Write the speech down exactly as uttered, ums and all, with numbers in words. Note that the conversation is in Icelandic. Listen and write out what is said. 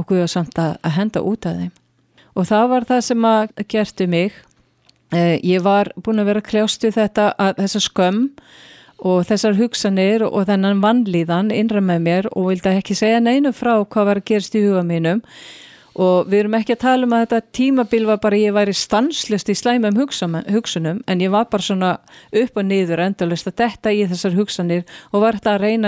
og Guð var samt að, að henda út af þeim. Og það var það sem að gerti mig. Eh, ég var búin að vera að kljást við þetta, að þessa skömm og þessar hugsanir og þennan vanlíðan innra með mér og vildi ekki segja neinu frá hvað var að gerast í huga mínum. Og við erum ekki að tala um að þetta tímabil var bara ég væri stanslust í slæmum hugsunum, en ég var bara svona upp og niður endalaust að detta í þessar hugsanir og var þetta að reyna